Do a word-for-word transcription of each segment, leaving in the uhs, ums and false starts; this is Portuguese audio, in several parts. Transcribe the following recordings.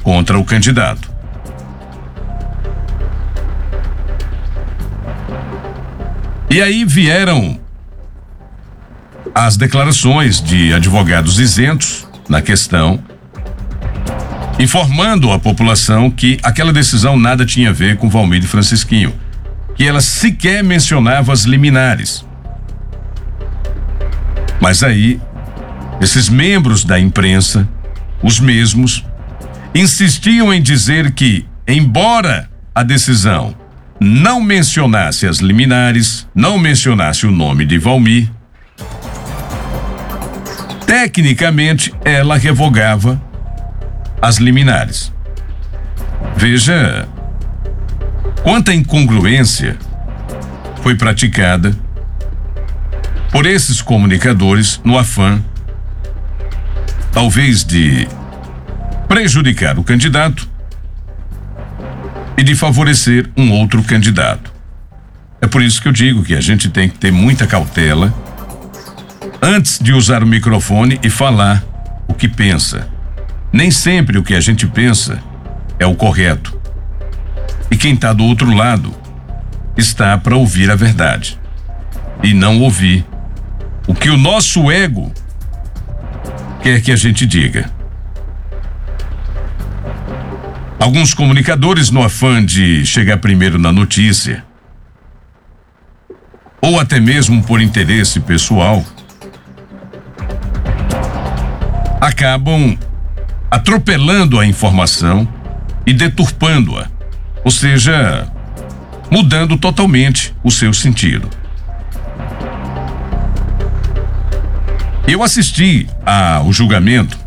contra o candidato. E aí vieram as declarações de advogados isentos na questão, informando a população que aquela decisão nada tinha a ver com Walmir Francisquinho, que ela sequer mencionava as liminares. Mas aí, esses membros da imprensa, os mesmos, insistiam em dizer que, embora a decisão não mencionasse as liminares, não mencionasse o nome de Walmir, tecnicamente ela revogava as liminares. Veja quanta incongruência foi praticada por esses comunicadores no afã, talvez, de prejudicar o candidato e de favorecer um outro candidato. É por isso que eu digo que a gente tem que ter muita cautela antes de usar o microfone e falar o que pensa. Nem sempre o que a gente pensa é o correto. E quem está do outro lado está para ouvir a verdade e não ouvir o que o nosso ego quer que a gente diga. Alguns comunicadores, no afã de chegar primeiro na notícia, ou até mesmo por interesse pessoal, acabam atropelando a informação e deturpando-a, ou seja, mudando totalmente o seu sentido. Eu assisti ao julgamento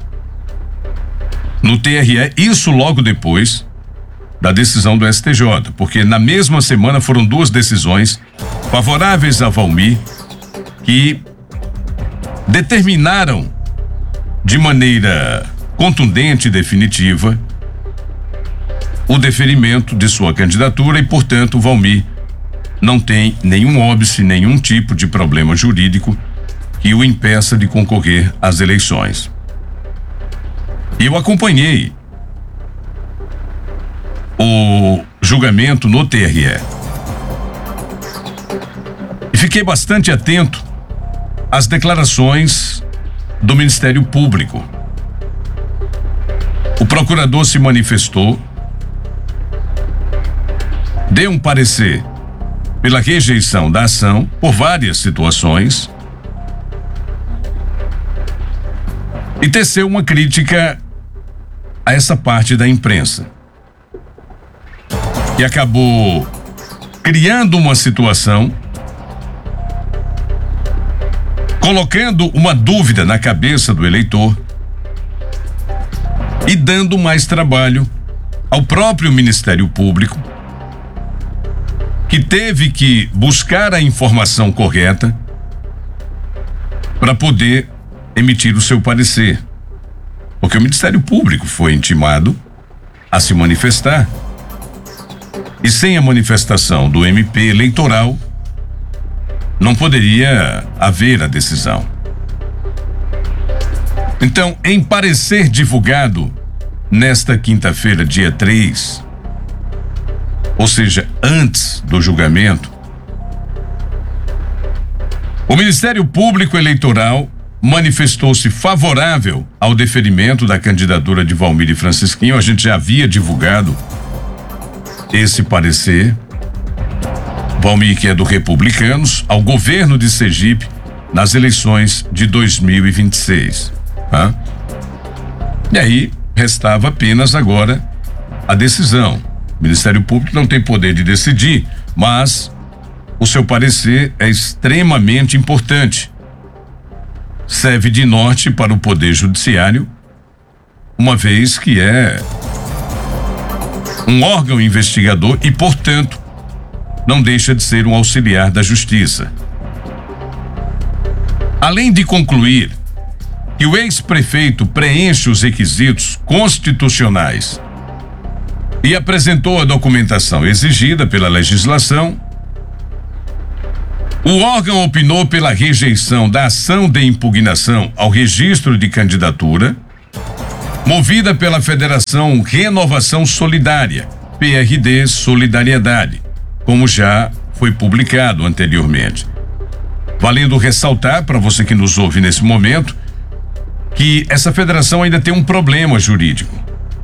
no T R E, isso logo depois da decisão do S T J, porque na mesma semana foram duas decisões favoráveis a Walmir que determinaram de maneira contundente e definitiva o deferimento de sua candidatura e, portanto, Walmir não tem nenhum óbice, nenhum tipo de problema jurídico que o impeça de concorrer às eleições. E eu acompanhei o julgamento no T R E e fiquei bastante atento às declarações do Ministério Público. O procurador se manifestou, deu um parecer pela rejeição da ação por várias situações e teceu uma crítica a essa parte da imprensa, que acabou criando uma situação, colocando uma dúvida na cabeça do eleitor e dando mais trabalho ao próprio Ministério Público, que teve que buscar a informação correta para poder emitir o seu parecer. Porque o Ministério Público foi intimado a se manifestar e sem a manifestação do M P eleitoral não poderia haver a decisão. Então, em parecer divulgado nesta quinta-feira, dia três, ou seja, antes do julgamento, o Ministério Público Eleitoral manifestou-se favorável ao deferimento da candidatura de Walmir Francisquinho. A gente já havia divulgado esse parecer. Walmir, que é do Republicanos, ao governo de Sergipe nas eleições de dois mil e vinte e seis. Tá? E aí restava apenas agora a decisão. O Ministério Público não tem poder de decidir, mas o seu parecer é extremamente importante. Serve de norte para o Poder Judiciário, uma vez que é um órgão investigador e, portanto, não deixa de ser um auxiliar da Justiça. Além de concluir que o ex-prefeito preenche os requisitos constitucionais e apresentou a documentação exigida pela legislação, o órgão opinou pela rejeição da ação de impugnação ao registro de candidatura movida pela Federação Renovação Solidária, P R D Solidariedade, como já foi publicado anteriormente. Valendo ressaltar para você que nos ouve nesse momento que essa federação ainda tem um problema jurídico,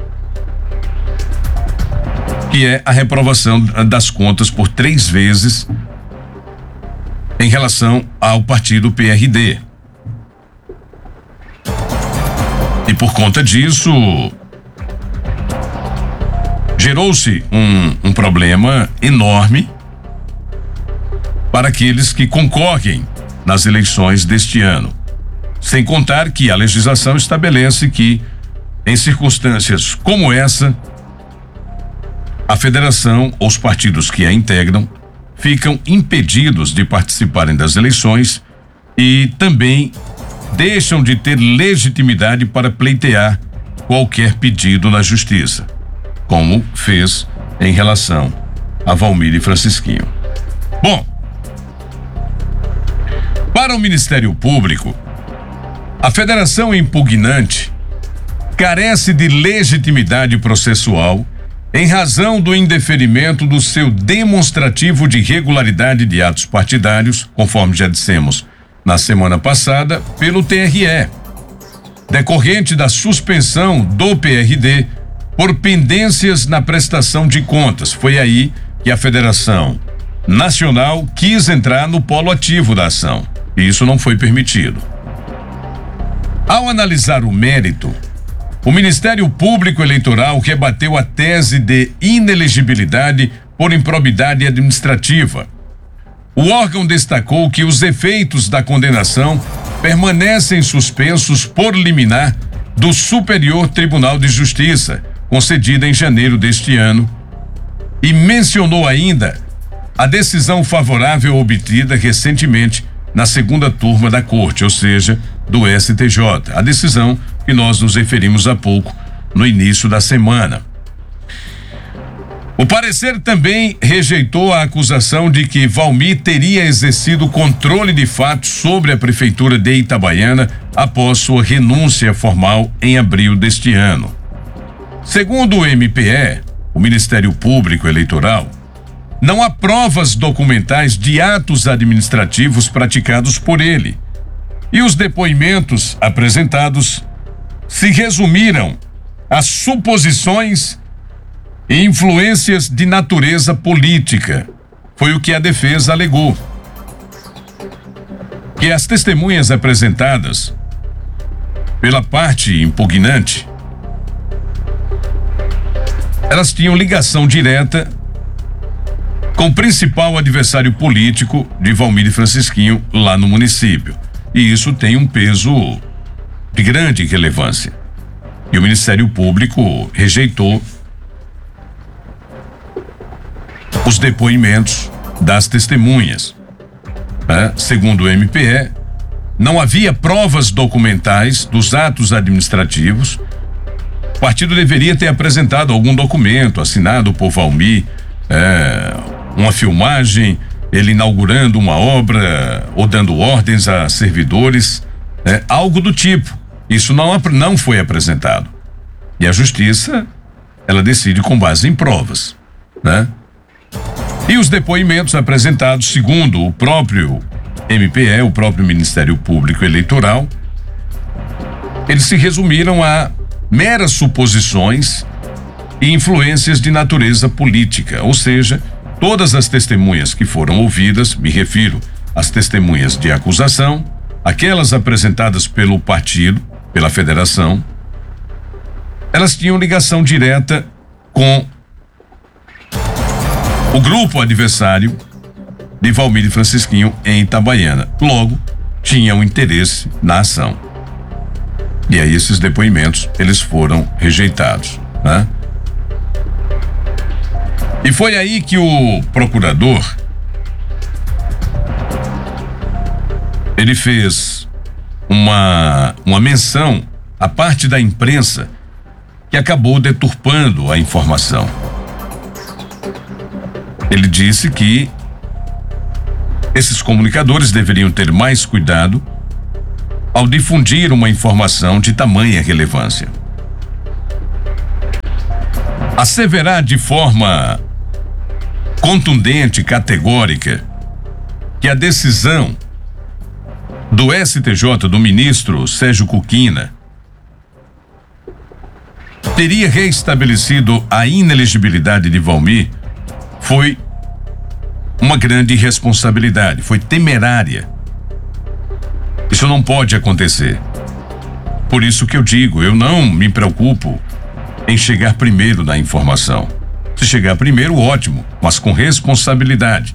que é a reprovação das contas por três vezes em relação ao partido P R D. E por conta disso, gerou-se um, um problema enorme para aqueles que concorrem nas eleições deste ano. Sem contar que a legislação estabelece que, em circunstâncias como essa, a federação ou os partidos que a integram ficam impedidos de participarem das eleições e também deixam de ter legitimidade para pleitear qualquer pedido na justiça, como fez em relação a Valmir e Francisquinho. Bom, para o Ministério Público, a federação impugnante carece de legitimidade processual em razão do indeferimento do seu demonstrativo de regularidade de atos partidários, conforme já dissemos na semana passada, pelo T R E, decorrente da suspensão do P R D por pendências na prestação de contas. Foi aí que a Federação Nacional quis entrar no polo ativo da ação, e isso não foi permitido. Ao analisar o mérito, o Ministério Público Eleitoral rebateu a tese de inelegibilidade por improbidade administrativa. O órgão destacou que os efeitos da condenação permanecem suspensos por liminar do Superior Tribunal de Justiça, concedida em janeiro deste ano, e mencionou ainda a decisão favorável obtida recentemente na segunda turma da Corte, ou seja, do S T J, a decisão que nós nos referimos há pouco no início da semana. O parecer também rejeitou a acusação de que Valmir teria exercido controle de fato sobre a prefeitura de Itabaiana após sua renúncia formal em abril deste ano. Segundo o M P E, o Ministério Público Eleitoral, não há provas documentais de atos administrativos praticados por ele, e os depoimentos apresentados se resumiram a suposições e influências de natureza política. Foi o que a defesa alegou. Que as testemunhas apresentadas pela parte impugnante, elas tinham ligação direta com o principal adversário político de Valmir e Francisquinho lá no município. E isso tem um peso de grande relevância. E o Ministério Público rejeitou os depoimentos das testemunhas. É, segundo o M P E, não havia provas documentais dos atos administrativos. O partido deveria ter apresentado algum documento assinado por Valmir, é, uma filmagem, ele inaugurando uma obra ou dando ordens a servidores, é, algo do tipo. Isso não, não foi apresentado. E a justiça, ela decide com base em provas, né? E os depoimentos apresentados, segundo o próprio M P E, o próprio Ministério Público Eleitoral, eles se resumiram a meras suposições e influências de natureza política, ou seja, todas as testemunhas que foram ouvidas, me refiro às testemunhas de acusação, aquelas apresentadas pelo partido, pela federação, elas tinham ligação direta com o grupo adversário de Valmir e Francisquinho em Itabaiana. Logo, tinham interesse na ação. E aí esses depoimentos, eles foram rejeitados, né? E foi aí que o procurador, ele fez uma, uma menção à parte da imprensa que acabou deturpando a informação. Ele disse que esses comunicadores deveriam ter mais cuidado ao difundir uma informação de tamanha relevância. asseverar de forma contundente, categórica, que a decisão do S T J, do ministro Sérgio Cuquina, teria reestabelecido a inelegibilidade de Walmir, foi uma grande irresponsabilidade, foi temerária. Isso não pode acontecer. Por isso que eu digo, eu não me preocupo em chegar primeiro na informação. Se chegar primeiro, ótimo, mas com responsabilidade.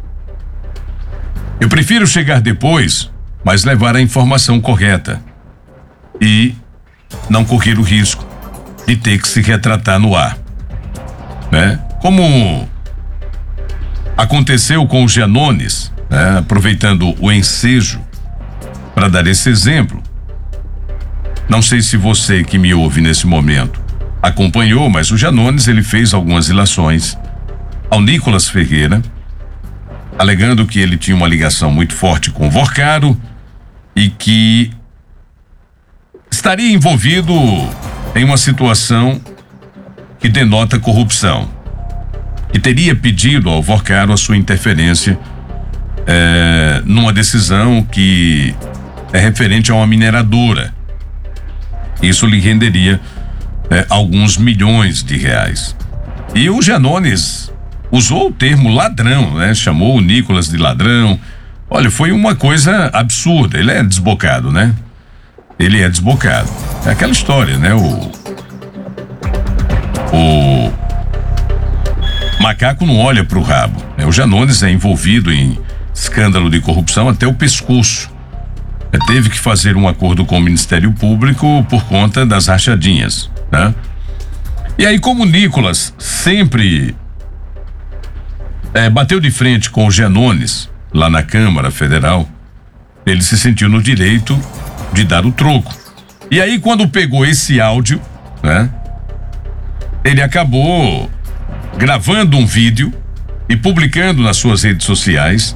Eu prefiro chegar depois, mas levar a informação correta e não correr o risco de ter que se retratar no ar, né? Como aconteceu com o Janones, né? Aproveitando o ensejo para dar esse exemplo. Não sei se você que me ouve nesse momento acompanhou, mas o Janones, ele fez algumas ilações ao Nicolas Ferreira, alegando que ele tinha uma ligação muito forte com o Vorcaro e que estaria envolvido em uma situação que denota corrupção, e teria pedido ao Vorcaro a sua interferência é, numa decisão que é referente a uma mineradora. Isso lhe renderia é, alguns milhões de reais. E o Janones usou o termo ladrão, né? Chamou o Nicolas de ladrão. Olha, foi uma coisa absurda. Ele é desbocado, né? Ele é desbocado. É aquela história, né? O o macaco não olha pro rabo, né? O Janones é envolvido em escândalo de corrupção até o pescoço. É, teve que fazer um acordo com o Ministério Público por conta das rachadinhas, né? E aí, como o Nicolas sempre é, bateu de frente com o Janones lá na Câmara Federal, ele se sentiu no direito de dar o troco. E aí, quando pegou esse áudio, né, ele acabou gravando um vídeo e publicando nas suas redes sociais,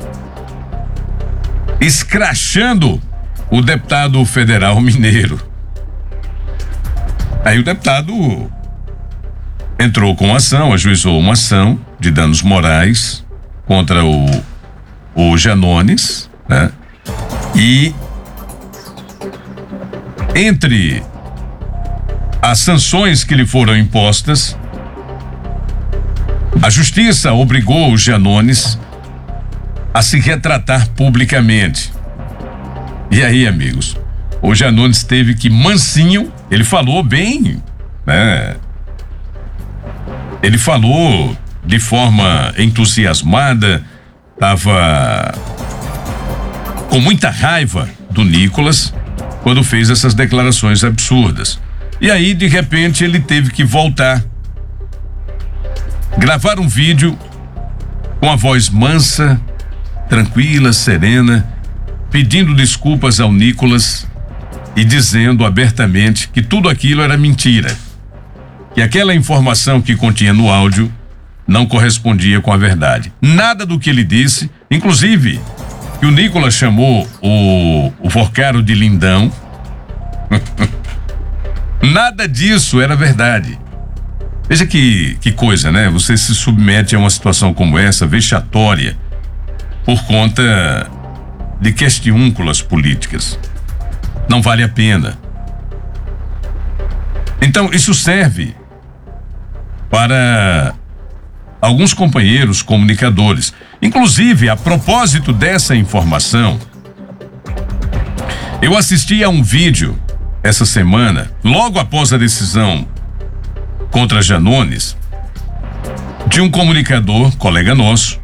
escrachando o deputado federal mineiro. Aí o deputado entrou com ação, ajuizou uma ação de danos morais contra o, o Janones, né? E entre as sanções que lhe foram impostas, a justiça obrigou o Janones a se retratar publicamente. E aí, amigos, o Janones teve que mansinho, ele falou bem, né? Ele falou de forma entusiasmada, estava com muita raiva do Nicolas quando fez essas declarações absurdas. E aí, de repente, ele teve que voltar, gravar um vídeo com a voz mansa, tranquila, serena, pedindo desculpas ao Nicolas e dizendo abertamente que tudo aquilo era mentira, que aquela informação que continha no áudio não correspondia com a verdade. Nada do que ele disse, inclusive que o Nicolas chamou o, o Vorcaro de lindão, nada disso era verdade. Veja que, que coisa, né? Você se submete a uma situação como essa, vexatória, por conta de questiúnculas políticas. Não vale a pena. Então, isso serve para alguns companheiros comunicadores. Inclusive, a propósito dessa informação, eu assisti a um vídeo essa semana, logo após a decisão contra Janones, de um comunicador, colega nosso,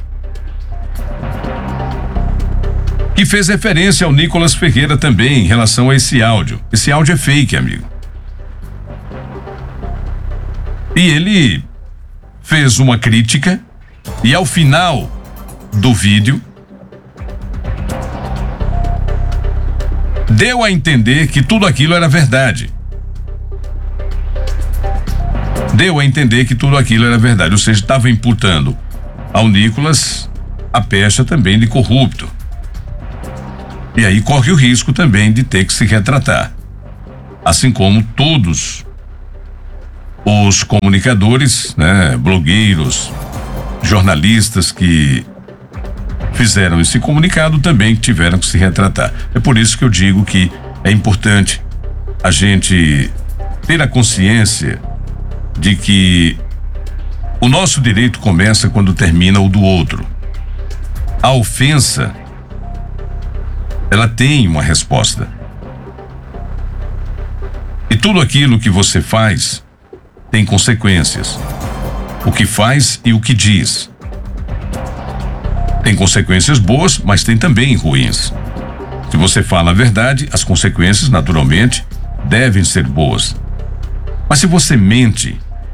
que fez referência ao Nicolas Ferreira também em relação a esse áudio. Esse áudio é fake, amigo. E ele fez uma crítica e ao final do vídeo deu a entender que tudo aquilo era verdade. Deu a entender que tudo aquilo era verdade, ou seja, estava imputando ao Nicolas a pecha também de corrupto. E aí corre o risco também de ter que se retratar. Assim como todos os comunicadores, né, blogueiros, jornalistas que fizeram esse comunicado também tiveram que se retratar. É por isso que eu digo que é importante a gente ter a consciência de que o nosso direito começa quando termina o do outro. A ofensa, ela tem uma resposta. E tudo aquilo que você faz tem consequências. O que faz e o que diz. Tem consequências boas, mas tem também ruins. Se você fala a verdade, as consequências, naturalmente, devem ser boas. Mas se você mente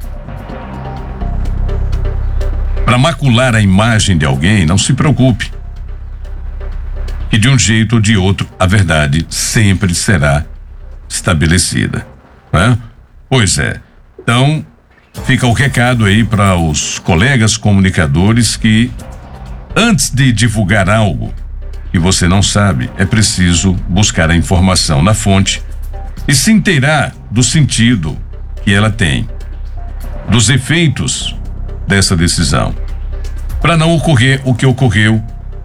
para macular a imagem de alguém, não se preocupe. Que de um jeito ou de outro, a verdade sempre será estabelecida, né? Pois é. Então, fica o recado aí para os colegas comunicadores que, antes de divulgar algo que você não sabe, é preciso buscar a informação na fonte e se inteirar do sentido que ela tem, dos efeitos dessa decisão, para não ocorrer o que ocorreu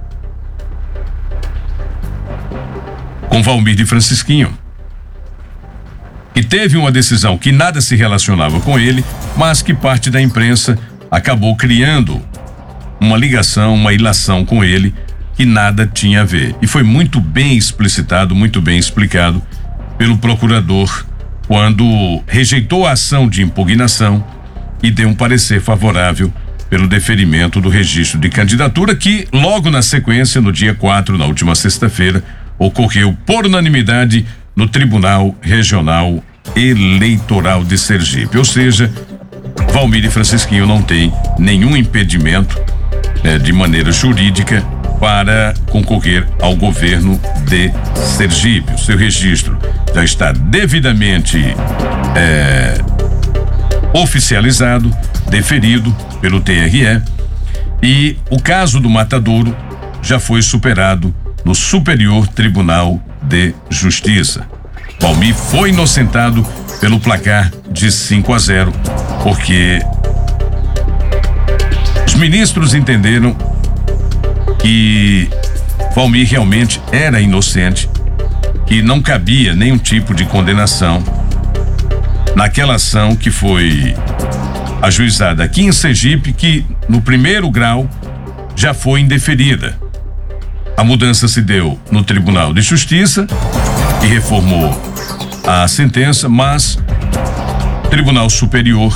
com Valmir de Francisquinho, que teve uma decisão que nada se relacionava com ele, mas que parte da imprensa acabou criando uma ligação, uma ilação com ele que nada tinha a ver. E foi muito bem explicitado, muito bem explicado pelo procurador quando rejeitou a ação de impugnação e deu um parecer favorável pelo deferimento do registro de candidatura que, logo na sequência, no dia quatro, na última sexta-feira, ocorreu por unanimidade no Tribunal Regional Eleitoral de Sergipe. Ou seja, Valmir de Francisquinho não tem nenhum impedimento eh, de maneira jurídica para concorrer ao governo de Sergipe. O seu registro já está devidamente eh, oficializado, deferido pelo T R E, e o caso do Matadouro já foi superado no Superior Tribunal de Justiça. Valmir foi inocentado pelo placar de cinco a zero, porque os ministros entenderam que Valmir realmente era inocente, que não cabia nenhum tipo de condenação naquela ação que foi ajuizada aqui em Sergipe, que no primeiro grau já foi indeferida. A mudança se deu no Tribunal de Justiça, que reformou a sentença, mas o Tribunal Superior,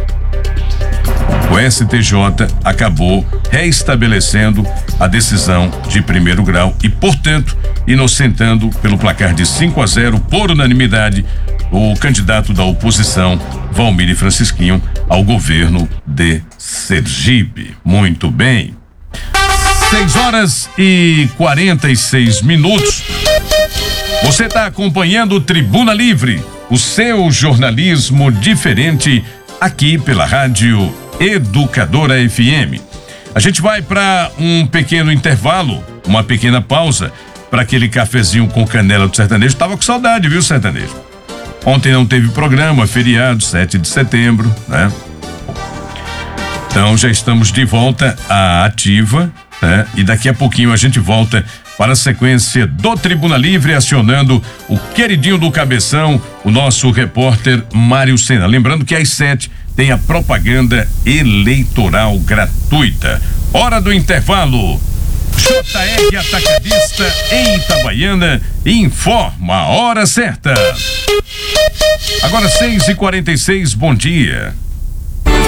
o S T J, acabou reestabelecendo a decisão de primeiro grau e, portanto, inocentando pelo placar de cinco a zero por unanimidade o candidato da oposição, Valmir de Francisquinho, ao governo de Sergipe. Muito bem. seis horas e quarenta e seis minutos. Você está acompanhando o Tribuna Livre, o seu jornalismo diferente, aqui pela Rádio Educadora F M. A gente vai para um pequeno intervalo, uma pequena pausa, para aquele cafezinho com canela do sertanejo. Tava com saudade, viu, sertanejo? Ontem não teve programa, feriado, sete de setembro, né? Então já estamos de volta à ativa, né? E daqui a pouquinho a gente volta para a sequência do Tribuna Livre, acionando o queridinho do Cabeção, o nosso repórter Mário Sena. Lembrando que às sete tem a propaganda eleitoral gratuita. Hora do intervalo. J R Atacadista em Itabaiana informa a hora certa. Agora seis e quarenta e seis, bom dia.